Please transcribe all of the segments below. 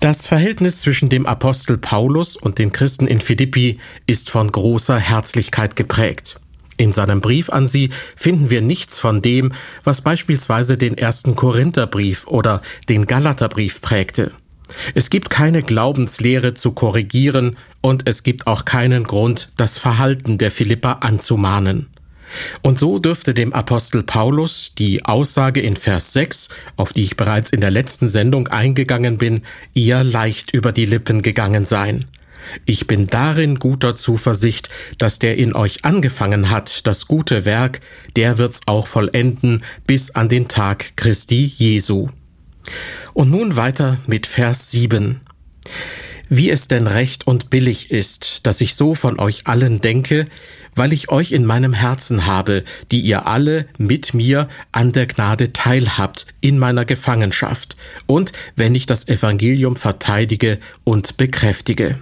Das Verhältnis zwischen dem Apostel Paulus und den Christen in Philippi ist von großer Herzlichkeit geprägt. In seinem Brief an sie finden wir nichts von dem, was beispielsweise den 1. Korintherbrief oder den Galaterbrief prägte. Es gibt keine Glaubenslehre zu korrigieren und es gibt auch keinen Grund, das Verhalten der Philipper anzumahnen. Und so dürfte dem Apostel Paulus die Aussage in Vers 6, auf die ich bereits in der letzten Sendung eingegangen bin, eher leicht über die Lippen gegangen sein. Ich bin darin guter Zuversicht, dass der in euch angefangen hat, das gute Werk, der wird's auch vollenden bis an den Tag Christi Jesu. Und nun weiter mit Vers 7. Wie es denn recht und billig ist, dass ich so von euch allen denke, weil ich euch in meinem Herzen habe, die ihr alle mit mir an der Gnade teilhabt in meiner Gefangenschaft und wenn ich das Evangelium verteidige und bekräftige.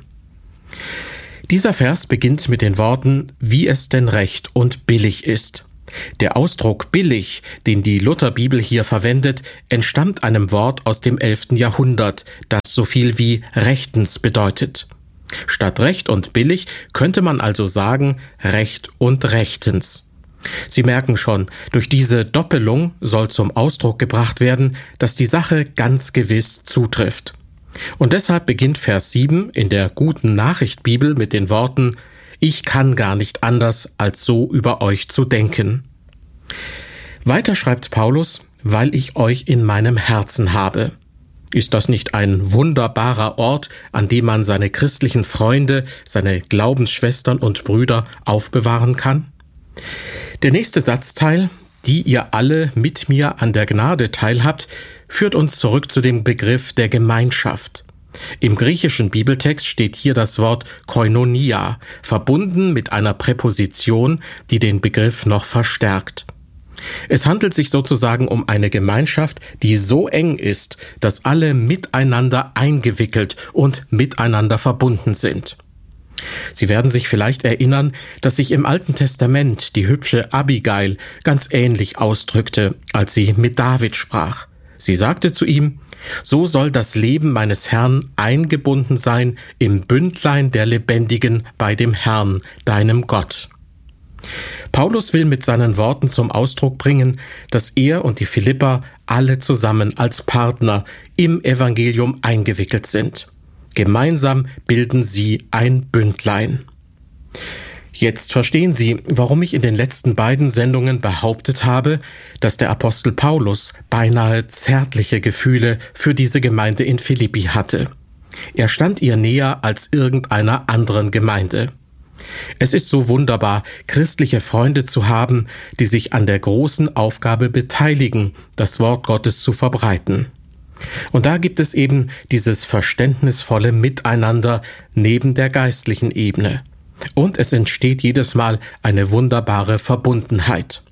Dieser Vers beginnt mit den Worten, wie es denn recht und billig ist. Der Ausdruck billig, den die Lutherbibel hier verwendet, entstammt einem Wort aus dem 11. Jahrhundert, das so viel wie rechtens bedeutet. Statt recht und billig könnte man also sagen recht und rechtens. Sie merken schon, durch diese Doppelung soll zum Ausdruck gebracht werden, dass die Sache ganz gewiss zutrifft. Und deshalb beginnt Vers 7 in der Guten Nachricht Bibel mit den Worten: Ich kann gar nicht anders, als so über euch zu denken. Weiter schreibt Paulus, weil ich euch in meinem Herzen habe. Ist das nicht ein wunderbarer Ort, an dem man seine christlichen Freunde, seine Glaubensschwestern und Brüder aufbewahren kann? Der nächste Satzteil, die ihr alle mit mir an der Gnade teilhabt, führt uns zurück zu dem Begriff der Gemeinschaft. Im griechischen Bibeltext steht hier das Wort Koinonia, verbunden mit einer Präposition, die den Begriff noch verstärkt. Es handelt sich sozusagen um eine Gemeinschaft, die so eng ist, dass alle miteinander eingewickelt und miteinander verbunden sind. Sie werden sich vielleicht erinnern, dass sich im Alten Testament die hübsche Abigail ganz ähnlich ausdrückte, als sie mit David sprach. Sie sagte zu ihm: So soll das Leben meines Herrn eingebunden sein im Bündlein der Lebendigen bei dem Herrn, deinem Gott. Paulus will mit seinen Worten zum Ausdruck bringen, dass er und die Philipper alle zusammen als Partner im Evangelium eingewickelt sind. Gemeinsam bilden sie ein Bündlein. Jetzt verstehen Sie, warum ich in den letzten beiden Sendungen behauptet habe, dass der Apostel Paulus beinahe zärtliche Gefühle für diese Gemeinde in Philippi hatte. Er stand ihr näher als irgendeiner anderen Gemeinde. Es ist so wunderbar, christliche Freunde zu haben, die sich an der großen Aufgabe beteiligen, das Wort Gottes zu verbreiten. Und da gibt es eben dieses verständnisvolle Miteinander neben der geistlichen Ebene. Und es entsteht jedes Mal eine wunderbare Verbundenheit.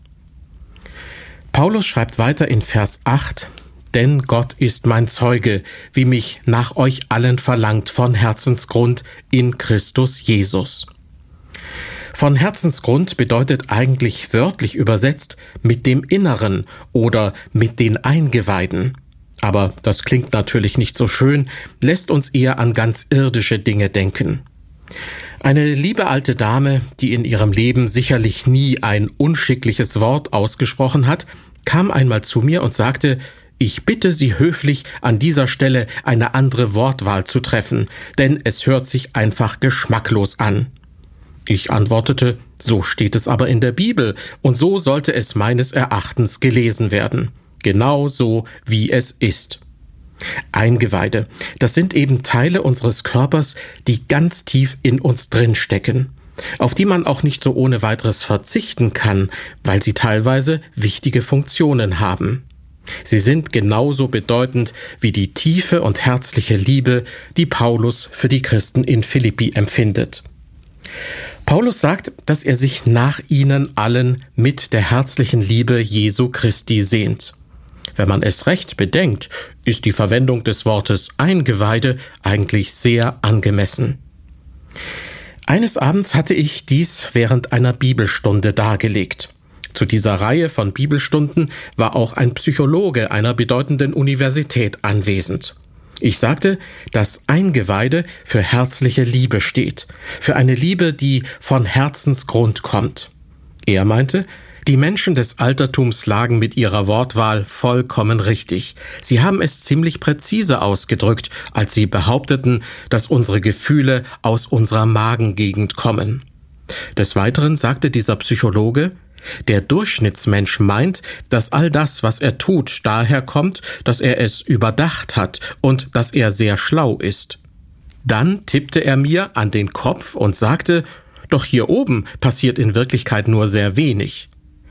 Paulus schreibt weiter in Vers 8, denn Gott ist mein Zeuge, wie mich nach euch allen verlangt von Herzensgrund in Christus Jesus. Von Herzensgrund bedeutet eigentlich wörtlich übersetzt mit dem Inneren oder mit den Eingeweiden. Aber das klingt natürlich nicht so schön, lässt uns eher an ganz irdische Dinge denken. Eine liebe alte Dame, die in ihrem Leben sicherlich nie ein unschickliches Wort ausgesprochen hat, kam einmal zu mir und sagte: Ich bitte Sie höflich, an dieser Stelle eine andere Wortwahl zu treffen, denn es hört sich einfach geschmacklos an. Ich antwortete: So steht es aber in der Bibel und so sollte es meines Erachtens gelesen werden. Genau so, wie es ist. Eingeweide, das sind eben Teile unseres Körpers, die ganz tief in uns drin stecken, auf die man auch nicht so ohne weiteres verzichten kann, weil sie teilweise wichtige Funktionen haben. Sie sind genauso bedeutend wie die tiefe und herzliche Liebe, die Paulus für die Christen in Philippi empfindet. Paulus sagt, dass er sich nach ihnen allen mit der herzlichen Liebe Jesu Christi sehnt. Wenn man es recht bedenkt, ist die Verwendung des Wortes Eingeweide eigentlich sehr angemessen. Eines Abends hatte ich dies während einer Bibelstunde dargelegt. Zu dieser Reihe von Bibelstunden war auch ein Psychologe einer bedeutenden Universität anwesend. Ich sagte, dass Eingeweide für herzliche Liebe steht, für eine Liebe, die von Herzensgrund kommt. Er meinte, die Menschen des Altertums lagen mit ihrer Wortwahl vollkommen richtig. Sie haben es ziemlich präzise ausgedrückt, als sie behaupteten, dass unsere Gefühle aus unserer Magengegend kommen. Des Weiteren sagte dieser Psychologe, der Durchschnittsmensch meint, dass all das, was er tut, daher kommt, dass er es überdacht hat und dass er sehr schlau ist. Dann tippte er mir an den Kopf und sagte, doch hier oben passiert in Wirklichkeit nur sehr wenig.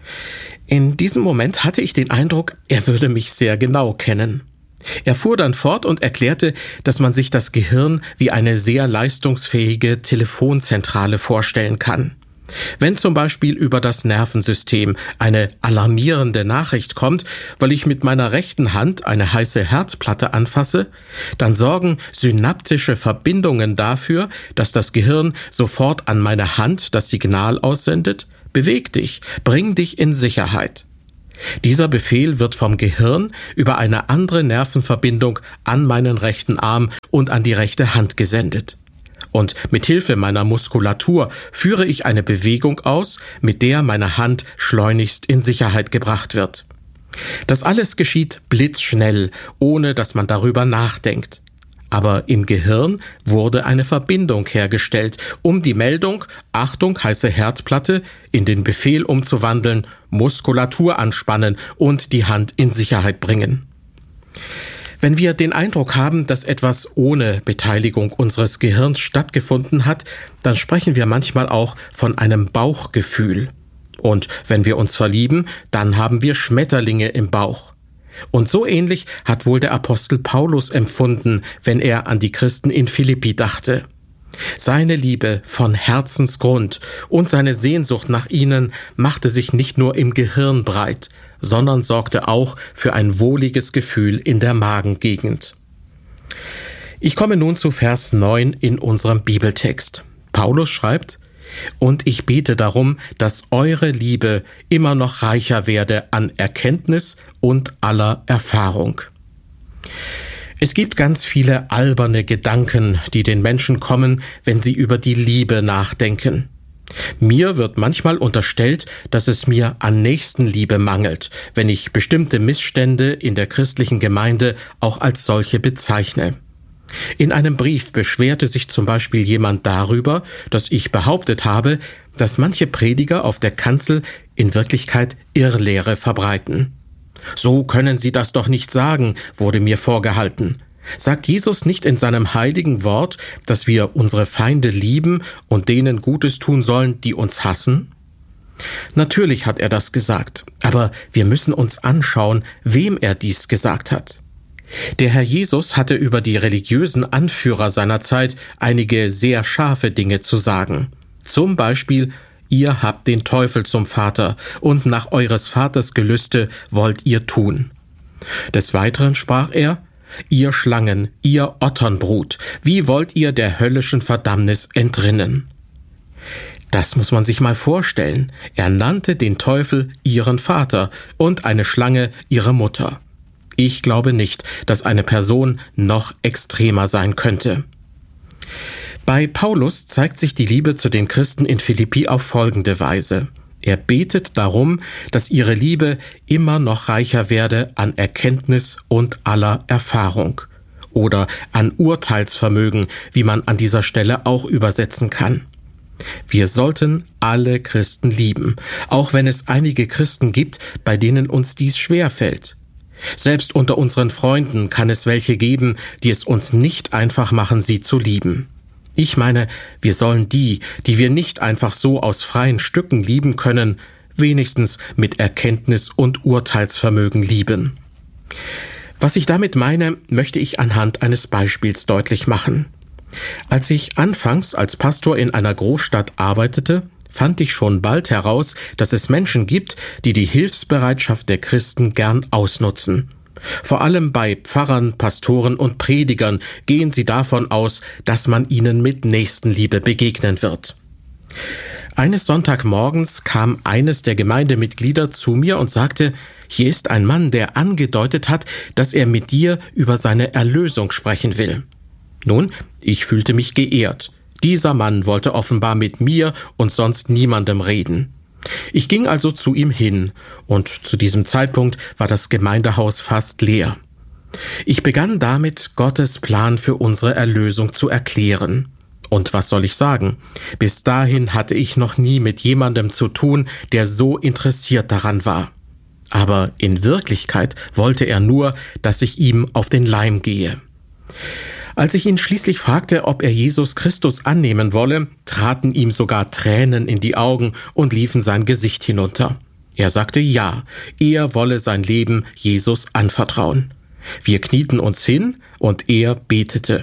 In diesem Moment hatte ich den Eindruck, er würde mich sehr genau kennen. Er fuhr dann fort und erklärte, dass man sich das Gehirn wie eine sehr leistungsfähige Telefonzentrale vorstellen kann. Wenn zum Beispiel über das Nervensystem eine alarmierende Nachricht kommt, weil ich mit meiner rechten Hand eine heiße Herdplatte anfasse, dann sorgen synaptische Verbindungen dafür, dass das Gehirn sofort an meine Hand das Signal aussendet: Beweg dich, bring dich in Sicherheit. Dieser Befehl wird vom Gehirn über eine andere Nervenverbindung an meinen rechten Arm und an die rechte Hand gesendet. Und mit Hilfe meiner Muskulatur führe ich eine Bewegung aus, mit der meine Hand schleunigst in Sicherheit gebracht wird. Das alles geschieht blitzschnell, ohne dass man darüber nachdenkt. Aber im Gehirn wurde eine Verbindung hergestellt, um die Meldung »Achtung, heiße Herdplatte« in den Befehl umzuwandeln, Muskulatur anspannen und die Hand in Sicherheit bringen. Wenn wir den Eindruck haben, dass etwas ohne Beteiligung unseres Gehirns stattgefunden hat, dann sprechen wir manchmal auch von einem Bauchgefühl. Und wenn wir uns verlieben, dann haben wir Schmetterlinge im Bauch. Und so ähnlich hat wohl der Apostel Paulus empfunden, wenn er an die Christen in Philippi dachte. Seine Liebe von Herzensgrund und seine Sehnsucht nach ihnen machte sich nicht nur im Gehirn breit, sondern sorgte auch für ein wohliges Gefühl in der Magengegend. Ich komme nun zu Vers 9 in unserem Bibeltext. Paulus schreibt: Und ich bete darum, dass eure Liebe immer noch reicher werde an Erkenntnis und aller Erfahrung. Es gibt ganz viele alberne Gedanken, die den Menschen kommen, wenn sie über die Liebe nachdenken. Mir wird manchmal unterstellt, dass es mir an Nächstenliebe mangelt, wenn ich bestimmte Missstände in der christlichen Gemeinde auch als solche bezeichne. In einem Brief beschwerte sich zum Beispiel jemand darüber, dass ich behauptet habe, dass manche Prediger auf der Kanzel in Wirklichkeit Irrlehre verbreiten. So können Sie das doch nicht sagen, wurde mir vorgehalten. Sagt Jesus nicht in seinem heiligen Wort, dass wir unsere Feinde lieben und denen Gutes tun sollen, die uns hassen? Natürlich hat er das gesagt, aber wir müssen uns anschauen, wem er dies gesagt hat. Der Herr Jesus hatte über die religiösen Anführer seiner Zeit einige sehr scharfe Dinge zu sagen. Zum Beispiel: Ihr habt den Teufel zum Vater, und nach eures Vaters Gelüste wollt ihr tun. Des Weiteren sprach er: Ihr Schlangen, ihr Otternbrut, wie wollt ihr der höllischen Verdammnis entrinnen? Das muss man sich mal vorstellen. Er nannte den Teufel ihren Vater und eine Schlange ihre Mutter. Ich glaube nicht, dass eine Person noch extremer sein könnte. Bei Paulus zeigt sich die Liebe zu den Christen in Philippi auf folgende Weise. Er betet darum, dass ihre Liebe immer noch reicher werde an Erkenntnis und aller Erfahrung oder an Urteilsvermögen, wie man an dieser Stelle auch übersetzen kann. Wir sollten alle Christen lieben, auch wenn es einige Christen gibt, bei denen uns dies schwerfällt. Selbst unter unseren Freunden kann es welche geben, die es uns nicht einfach machen, sie zu lieben. Ich meine, wir sollen die wir nicht einfach so aus freien Stücken lieben können, wenigstens mit Erkenntnis und Urteilsvermögen lieben. Was ich damit meine, möchte ich anhand eines Beispiels deutlich machen. Als ich anfangs als Pastor in einer Großstadt arbeitete, fand ich schon bald heraus, dass es Menschen gibt, die die Hilfsbereitschaft der Christen gern ausnutzen. Vor allem bei Pfarrern, Pastoren und Predigern gehen sie davon aus, dass man ihnen mit Nächstenliebe begegnen wird. Eines Sonntagmorgens kam eines der Gemeindemitglieder zu mir und sagte: hier ist ein Mann, der angedeutet hat, dass er mit dir über seine Erlösung sprechen will. Nun, ich fühlte mich geehrt. Dieser Mann wollte offenbar mit mir und sonst niemandem reden. Ich ging also zu ihm hin, und zu diesem Zeitpunkt war das Gemeindehaus fast leer. Ich begann damit, Gottes Plan für unsere Erlösung zu erklären. Und was soll ich sagen? Bis dahin hatte ich noch nie mit jemandem zu tun, der so interessiert daran war. Aber in Wirklichkeit wollte er nur, dass ich ihm auf den Leim gehe. Als ich ihn schließlich fragte, ob er Jesus Christus annehmen wolle, traten ihm sogar Tränen in die Augen und liefen sein Gesicht hinunter. Er sagte ja, er wolle sein Leben Jesus anvertrauen. Wir knieten uns hin und er betete.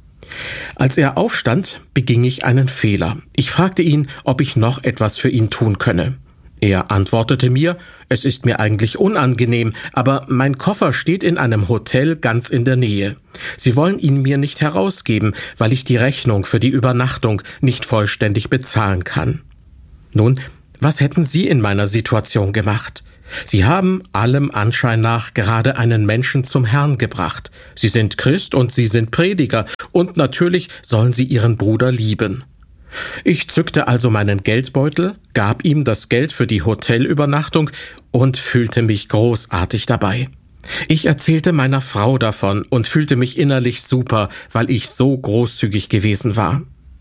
Als er aufstand, beging ich einen Fehler. Ich fragte ihn, ob ich noch etwas für ihn tun könne. Er antwortete mir, es ist mir eigentlich unangenehm, aber mein Koffer steht in einem Hotel ganz in der Nähe. Sie wollen ihn mir nicht herausgeben, weil ich die Rechnung für die Übernachtung nicht vollständig bezahlen kann. Nun, was hätten Sie in meiner Situation gemacht? Sie haben allem Anschein nach gerade einen Menschen zum Herrn gebracht. Sie sind Christ und Sie sind Prediger und natürlich sollen Sie Ihren Bruder lieben. Ich zückte also meinen Geldbeutel, gab ihm das Geld für die Hotelübernachtung und fühlte mich großartig dabei. Ich erzählte meiner Frau davon und fühlte mich innerlich super, weil ich so großzügig gewesen war.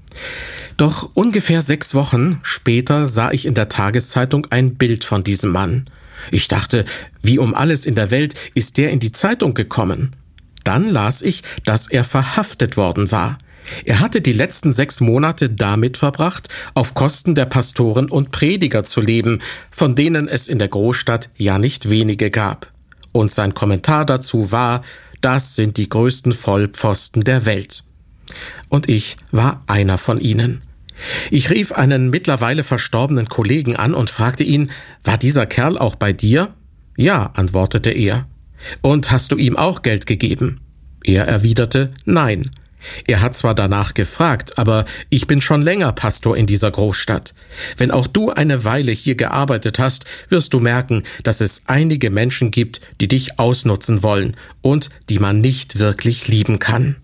Doch ungefähr 6 Wochen später sah ich in der Tageszeitung ein Bild von diesem Mann. Ich dachte, wie um alles in der Welt ist der in die Zeitung gekommen? Dann las ich, dass er verhaftet worden war. Er hatte die letzten 6 Monate damit verbracht, auf Kosten der Pastoren und Prediger zu leben, von denen es in der Großstadt ja nicht wenige gab. Und sein Kommentar dazu war, das sind die größten Vollpfosten der Welt. Und ich war einer von ihnen. Ich rief einen mittlerweile verstorbenen Kollegen an und fragte ihn, war dieser Kerl auch bei dir? Ja, antwortete er. Und hast du ihm auch Geld gegeben? Er erwiderte, nein. Er hat zwar danach gefragt, aber ich bin schon länger Pastor in dieser Großstadt. Wenn auch du eine Weile hier gearbeitet hast, wirst du merken, dass es einige Menschen gibt, die dich ausnutzen wollen und die man nicht wirklich lieben kann.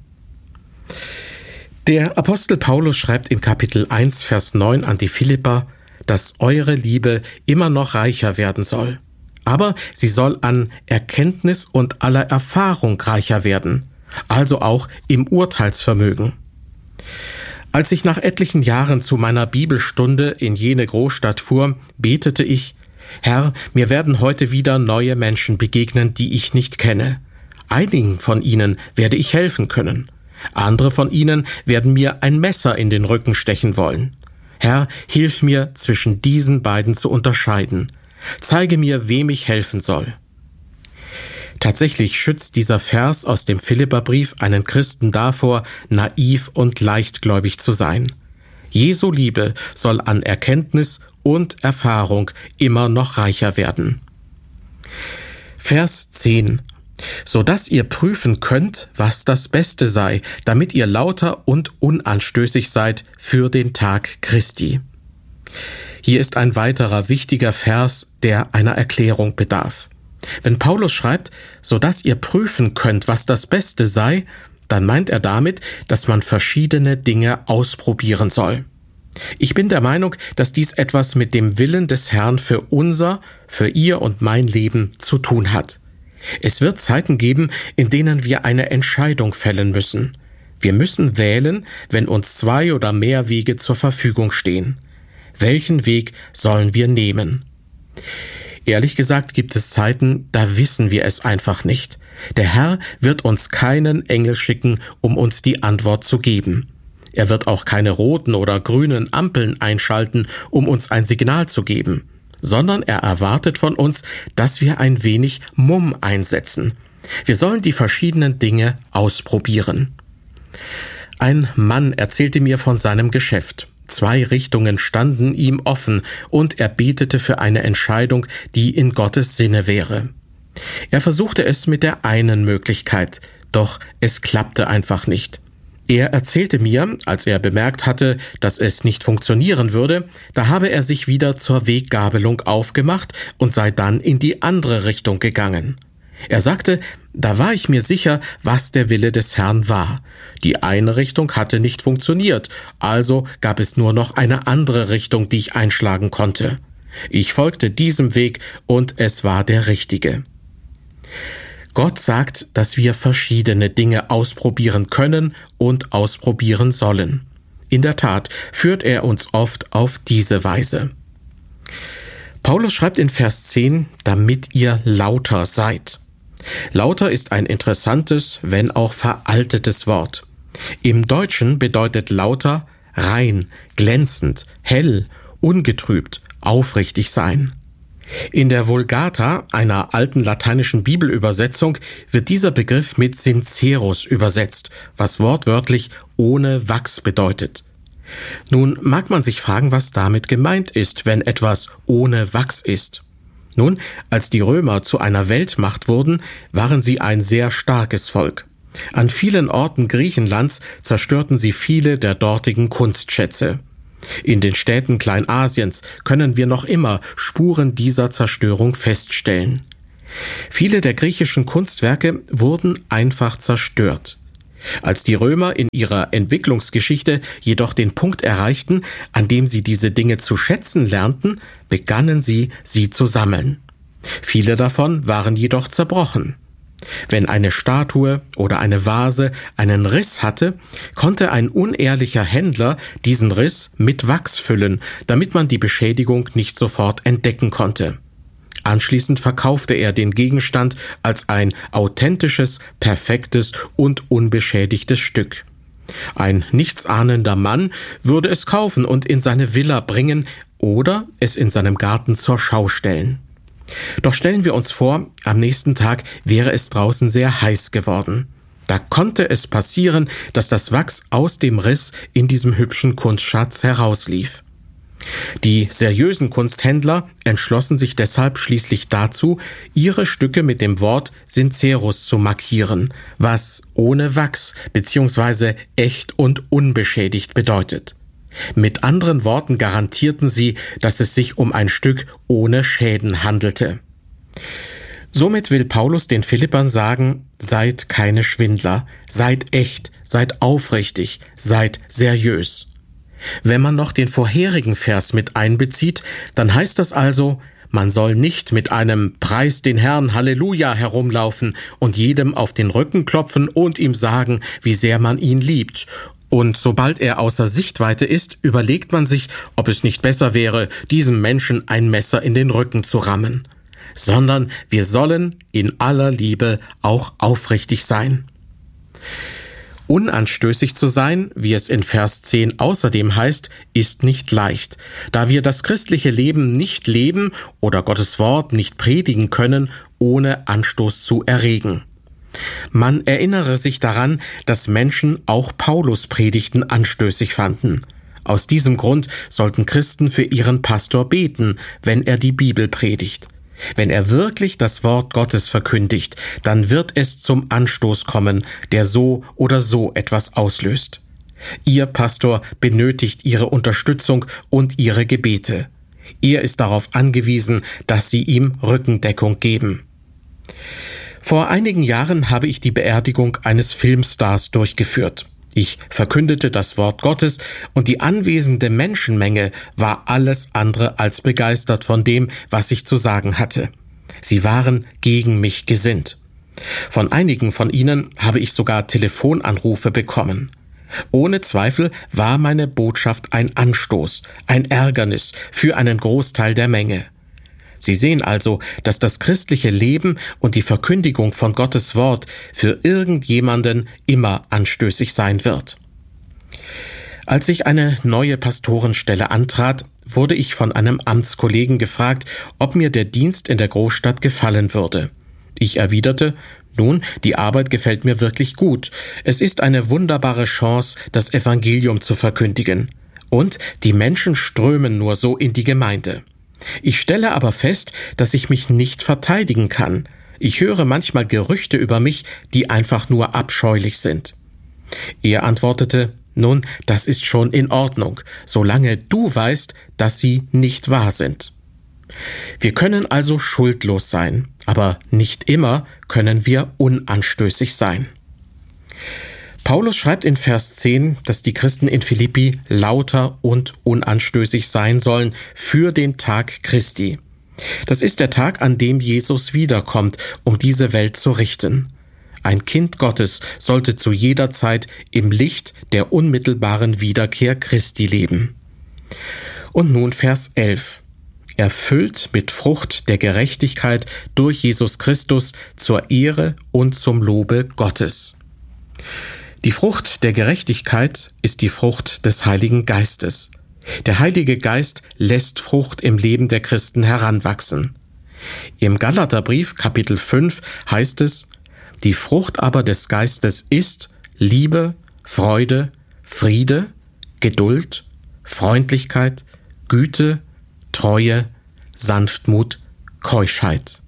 Der Apostel Paulus schreibt in Kapitel 1, Vers 9 an die Philipper, dass eure Liebe immer noch reicher werden soll. Aber sie soll an Erkenntnis und aller Erfahrung reicher werden. Also auch im Urteilsvermögen. Als ich nach etlichen Jahren zu meiner Bibelstunde in jene Großstadt fuhr, betete ich, Herr, mir werden heute wieder neue Menschen begegnen, die ich nicht kenne. Einigen von ihnen werde ich helfen können. Andere von ihnen werden mir ein Messer in den Rücken stechen wollen. Herr, hilf mir, zwischen diesen beiden zu unterscheiden. Zeige mir, wem ich helfen soll. Tatsächlich schützt dieser Vers aus dem Philipperbrief einen Christen davor, naiv und leichtgläubig zu sein. Jesu Liebe soll an Erkenntnis und Erfahrung immer noch reicher werden. Vers 10. So dass ihr prüfen könnt, was das Beste sei, damit ihr lauter und unanstößig seid für den Tag Christi. Hier ist ein weiterer wichtiger Vers, der einer Erklärung bedarf. Wenn Paulus schreibt, so dass ihr prüfen könnt, was das Beste sei, dann meint er damit, dass man verschiedene Dinge ausprobieren soll. Ich bin der Meinung, dass dies etwas mit dem Willen des Herrn für ihr und mein Leben zu tun hat. Es wird Zeiten geben, in denen wir eine Entscheidung fällen müssen. Wir müssen wählen, wenn uns 2 oder mehr Wege zur Verfügung stehen. Welchen Weg sollen wir nehmen? Ehrlich gesagt gibt es Zeiten, da wissen wir es einfach nicht. Der Herr wird uns keinen Engel schicken, um uns die Antwort zu geben. Er wird auch keine roten oder grünen Ampeln einschalten, um uns ein Signal zu geben, sondern er erwartet von uns, dass wir ein wenig Mumm einsetzen. Wir sollen die verschiedenen Dinge ausprobieren. Ein Mann erzählte mir von seinem Geschäft. 2 Richtungen standen ihm offen und er betete für eine Entscheidung, die in Gottes Sinne wäre. Er versuchte es mit der einen Möglichkeit, doch es klappte einfach nicht. Er erzählte mir, als er bemerkt hatte, dass es nicht funktionieren würde, da habe er sich wieder zur Weggabelung aufgemacht und sei dann in die andere Richtung gegangen. Er sagte, da war ich mir sicher, was der Wille des Herrn war. Die eine Richtung hatte nicht funktioniert, also gab es nur noch eine andere Richtung, die ich einschlagen konnte. Ich folgte diesem Weg und es war der richtige. Gott sagt, dass wir verschiedene Dinge ausprobieren können und ausprobieren sollen. In der Tat führt er uns oft auf diese Weise. Paulus schreibt in Vers 10, damit ihr lauter seid. Lauter ist ein interessantes, wenn auch veraltetes Wort. Im Deutschen bedeutet lauter rein, glänzend, hell, ungetrübt, aufrichtig sein. In der Vulgata, einer alten lateinischen Bibelübersetzung, wird dieser Begriff mit sincerus übersetzt, was wortwörtlich ohne Wachs bedeutet. Nun mag man sich fragen, was damit gemeint ist, wenn etwas ohne Wachs ist. Nun, als die Römer zu einer Weltmacht wurden, waren sie ein sehr starkes Volk. An vielen Orten Griechenlands zerstörten sie viele der dortigen Kunstschätze. In den Städten Kleinasiens können wir noch immer Spuren dieser Zerstörung feststellen. Viele der griechischen Kunstwerke wurden einfach zerstört. Als die Römer in ihrer Entwicklungsgeschichte jedoch den Punkt erreichten, an dem sie diese Dinge zu schätzen lernten, begannen sie zu sammeln. Viele davon waren jedoch zerbrochen. Wenn eine Statue oder eine Vase einen Riss hatte, konnte ein unehrlicher Händler diesen Riss mit Wachs füllen, damit man die Beschädigung nicht sofort entdecken konnte. Anschließend verkaufte er den Gegenstand als ein authentisches, perfektes und unbeschädigtes Stück. Ein nichtsahnender Mann würde es kaufen und in seine Villa bringen oder es in seinem Garten zur Schau stellen. Doch stellen wir uns vor, am nächsten Tag wäre es draußen sehr heiß geworden. Da konnte es passieren, dass das Wachs aus dem Riss in diesem hübschen Kunstschatz herauslief. Die seriösen Kunsthändler entschlossen sich deshalb schließlich dazu, ihre Stücke mit dem Wort sincerus zu markieren, was ohne Wachs bzw. echt und unbeschädigt bedeutet. Mit anderen Worten garantierten sie, dass es sich um ein Stück ohne Schäden handelte. Somit will Paulus den Philippern sagen, seid keine Schwindler, seid echt, seid aufrichtig, seid seriös. Wenn man noch den vorherigen Vers mit einbezieht, dann heißt das also, man soll nicht mit einem Preis den Herrn Halleluja herumlaufen und jedem auf den Rücken klopfen und ihm sagen, wie sehr man ihn liebt. Und sobald er außer Sichtweite ist, überlegt man sich, ob es nicht besser wäre, diesem Menschen ein Messer in den Rücken zu rammen. Sondern wir sollen in aller Liebe auch aufrichtig sein. Unanstößig zu sein, wie es in Vers 10 außerdem heißt, ist nicht leicht, da wir das christliche Leben nicht leben oder Gottes Wort nicht predigen können, ohne Anstoß zu erregen. Man erinnere sich daran, dass Menschen auch Paulus' Predigten anstößig fanden. Aus diesem Grund sollten Christen für ihren Pastor beten, wenn er die Bibel predigt. Wenn er wirklich das Wort Gottes verkündigt, dann wird es zum Anstoß kommen, der so oder so etwas auslöst. Ihr Pastor benötigt ihre Unterstützung und ihre Gebete. Er ist darauf angewiesen, dass sie ihm Rückendeckung geben. Vor einigen Jahren habe ich die Beerdigung eines Filmstars durchgeführt. Ich verkündete das Wort Gottes und die anwesende Menschenmenge war alles andere als begeistert von dem, was ich zu sagen hatte. Sie waren gegen mich gesinnt. Von einigen von ihnen habe ich sogar Telefonanrufe bekommen. Ohne Zweifel war meine Botschaft ein Anstoß, ein Ärgernis für einen Großteil der Menge. Sie sehen also, dass das christliche Leben und die Verkündigung von Gottes Wort für irgendjemanden immer anstößig sein wird. Als ich eine neue Pastorenstelle antrat, wurde ich von einem Amtskollegen gefragt, ob mir der Dienst in der Großstadt gefallen würde. Ich erwiderte, nun, die Arbeit gefällt mir wirklich gut. Es ist eine wunderbare Chance, das Evangelium zu verkündigen. Und die Menschen strömen nur so in die Gemeinde. Ich stelle aber fest, dass ich mich nicht verteidigen kann. Ich höre manchmal Gerüchte über mich, die einfach nur abscheulich sind. Er antwortete: Nun, das ist schon in Ordnung, solange du weißt, dass sie nicht wahr sind. Wir können also schuldlos sein, aber nicht immer können wir unanstößig sein. Paulus schreibt in Vers 10, dass die Christen in Philippi lauter und unanstößig sein sollen für den Tag Christi. Das ist der Tag, an dem Jesus wiederkommt, um diese Welt zu richten. Ein Kind Gottes sollte zu jeder Zeit im Licht der unmittelbaren Wiederkehr Christi leben. Und nun Vers 11. Erfüllt mit Frucht der Gerechtigkeit durch Jesus Christus zur Ehre und zum Lobe Gottes. Die Frucht der Gerechtigkeit ist die Frucht des Heiligen Geistes. Der Heilige Geist lässt Frucht im Leben der Christen heranwachsen. Im Galaterbrief Kapitel 5 heißt es: Die Frucht aber des Geistes ist Liebe, Freude, Friede, Geduld, Freundlichkeit, Güte, Treue, Sanftmut, Keuschheit.